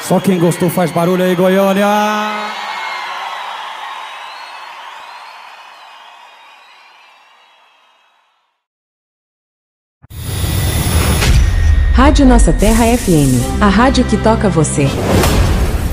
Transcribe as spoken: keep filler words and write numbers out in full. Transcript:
Só quem gostou faz barulho aí, Goiânia. Rádio Nossa Terra F M, a rádio que toca você.